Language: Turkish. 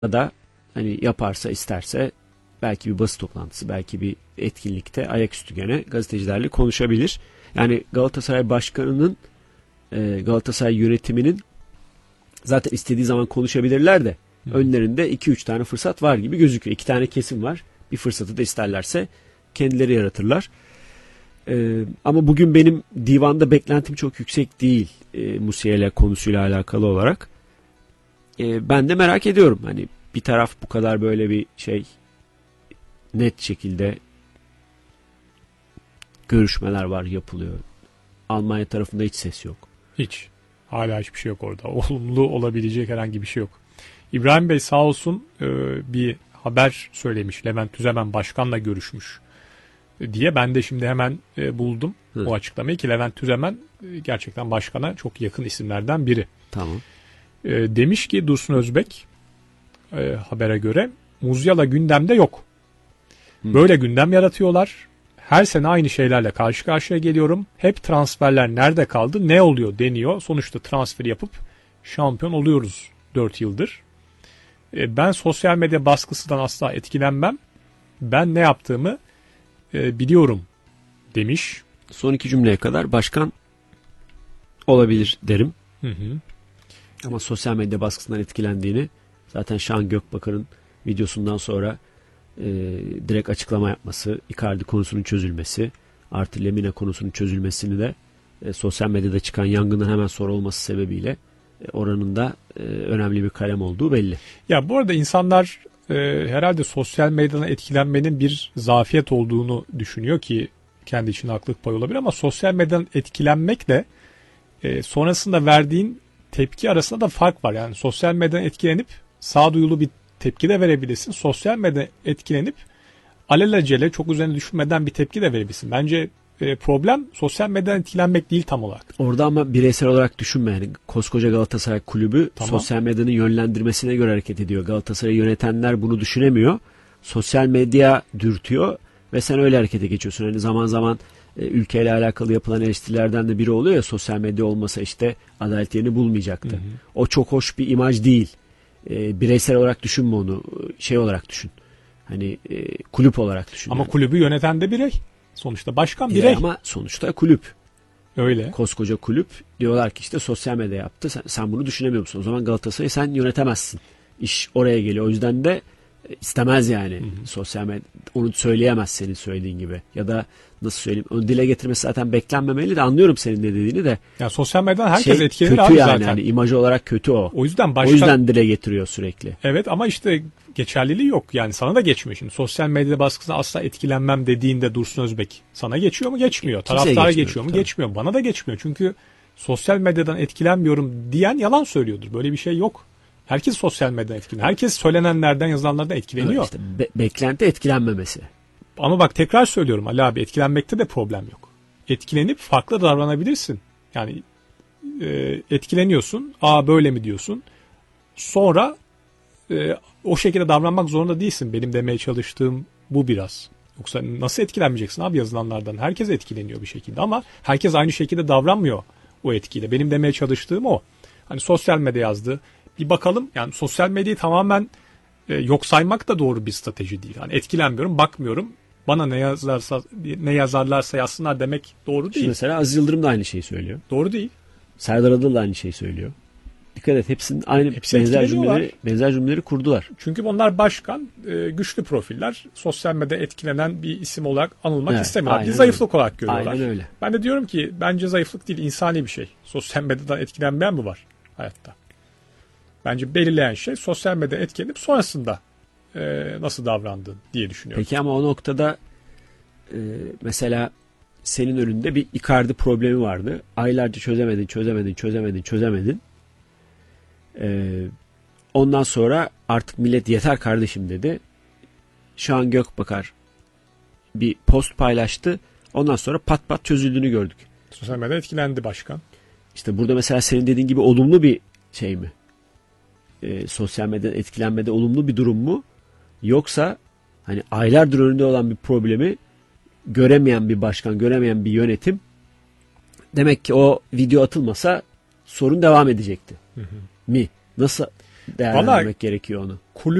da hani yaparsa isterse belki bir basın toplantısı, belki bir etkinlikte ayaküstü gene gazetecilerle konuşabilir. Yani Galatasaray Başkanı'nın, Galatasaray yönetiminin zaten istediği zaman konuşabilirler de önlerinde 2-3 tane fırsat var gibi gözüküyor. 2 tane kesim var. Bir fırsatı da isterlerse kendileri yaratırlar. Ama bugün benim divanda beklentim çok yüksek değil Musiala konusuyla alakalı olarak. Ben de merak ediyorum. Hani bir taraf bu kadar böyle bir şey net şekilde görüşmeler var, yapılıyor. Almanya tarafında hiç ses yok. Hiç. Hala hiçbir şey yok orada. Olumlu olabilecek herhangi bir şey yok. İbrahim Bey sağ olsun bir haber söylemiş. Levent Tüzemen başkanla görüşmüş diye. Ben de şimdi hemen buldum o açıklamayı ki Levent Tüzemen gerçekten başkana çok yakın isimlerden biri. Tamam. Demiş ki Dursun Özbek habere göre Musiala gündemde yok. Böyle gündem yaratıyorlar. Her sene aynı şeylerle karşı karşıya geliyorum. Hep transferler nerede kaldı, ne oluyor deniyor. Sonuçta transfer yapıp şampiyon oluyoruz 4 yıldır. Ben sosyal medya baskısından asla etkilenmem. Ben ne yaptığımı biliyorum demiş. Son 2 cümleye kadar başkan olabilir derim. Ama sosyal medya baskısından etkilendiğini zaten Şahan Gökbakar'ın videosundan sonra direkt açıklama yapması, Icardi konusunun çözülmesi, artı Lemina konusunun çözülmesini de sosyal medyada çıkan yangından hemen sonra olması sebebiyle oranın da önemli bir kalem olduğu belli. Ya bu arada insanlar herhalde sosyal medyadan etkilenmenin bir zafiyet olduğunu düşünüyor ki kendi içinde haklılık payı olabilir ama sosyal medyadan etkilenmekle sonrasında verdiğin tepki arasında da fark var. Yani sosyal medyadan etkilenip sağduyulu bir tepki de verebilirsin. Sosyal medyadan etkilenip alelacele çok üzerine düşünmeden bir tepki de verebilirsin. Bence problem sosyal medyadan etkilenmek değil tam olarak. Orada ama bireysel olarak düşünme. Yani koskoca Galatasaray kulübü tamam. Sosyal medyanın yönlendirmesine göre hareket ediyor. Galatasaray'ı yönetenler bunu düşünemiyor. Sosyal medya dürtüyor ve sen öyle harekete geçiyorsun. Hani zaman zaman ülkeyle alakalı yapılan eleştirilerden de biri oluyor ya, sosyal medya olmasa işte adalet yerini bulmayacaktı. O çok hoş bir imaj değil. Bireysel olarak düşünme onu. Şey olarak düşün. Hani kulüp olarak düşün. Ama yani. Kulübü yöneten de birey. Sonuçta başkan birey. Ama sonuçta kulüp. Öyle. Koskoca kulüp diyorlar ki işte sosyal medya yaptı. Sen bunu düşünemiyor musun? O zaman Galatasaray'ı sen yönetemezsin. İş oraya geliyor. O yüzden de istemez yani sosyal medya. Onu söyleyemez senin söylediğin gibi. Ya da nasıl söyleyeyim? Onu dile getirmesi zaten beklenmemeli de, anlıyorum senin ne dediğini de. Ya sosyal medyadan herkes etkilenir kötü abi yani, zaten. hani imajı olarak kötü o. O yüzden O yüzden dile getiriyor sürekli. Evet ama işte geçerliliği yok. Yani sana da geçmiyor şimdi. Sosyal medya baskısına asla etkilenmem dediğinde Dursun Özbek sana geçiyor mu? Geçmiyor. Taraftara geçiyor mu? Tabii. Geçmiyor. Bana da geçmiyor. Çünkü sosyal medyadan etkilenmiyorum diyen yalan söylüyordur. Böyle bir şey yok. Herkes sosyal medyadan etkileniyor. Herkes söylenenlerden, yazılanlardan etkileniyor. Evet, işte beklenti etkilenmemesi. Ama bak tekrar söylüyorum Ali abi, etkilenmekte de problem yok. Etkilenip farklı davranabilirsin. Yani etkileniyorsun. Böyle mi diyorsun? Sonra o şekilde davranmak zorunda değilsin. Benim demeye çalıştığım bu biraz. Yoksa nasıl etkilenmeyeceksin abi yazılanlardan? Herkes etkileniyor bir şekilde ama herkes aynı şekilde davranmıyor o etkiyle. Benim demeye çalıştığım o. Hani sosyal medya yazdı. Bir bakalım, yani sosyal medyayı tamamen yok saymak da doğru bir strateji değil. Hani etkilenmiyorum, bakmıyorum. Bana ne yazarlarsa yazsınlar demek doğru değil. Şimdi mesela Aziz Yıldırım da aynı şeyi söylüyor. Doğru değil. Serdar Adalı da aynı şeyi söylüyor. Dikkat et, hepsinin aynı benzer cümleleri kurdular. Çünkü onlar başkan, güçlü profiller, sosyal medyada etkilenen bir isim olarak anılmak istemiyorlar. Bir zayıflık olarak görüyorlar. Aynen öyle. Ben de diyorum ki bence zayıflık değil, insani bir şey. Sosyal medyadan etkilenmeyen mi var hayatta? Bence belirleyen şey sosyal medyada etkilenip sonrasında nasıl davrandığın diye düşünüyorum. Peki ama o noktada mesela senin önünde bir Icardi problemi vardı. Aylarca çözemedin. Ondan sonra artık millet yeter kardeşim dedi. Şahan Gökbakar bir post paylaştı. Ondan sonra pat pat çözüldüğünü gördük. Sosyal medyada etkilendi başkan. İşte burada mesela senin dediğin gibi olumlu bir şey mi? Sosyal medyadan etkilenmede olumlu bir durum mu? Yoksa hani aylardır önünde olan bir problemi göremeyen bir başkan, göremeyen bir yönetim, demek ki o video atılmasa sorun devam edecekti. Mi? Nasıl? değerlendirmek gerekiyor onu.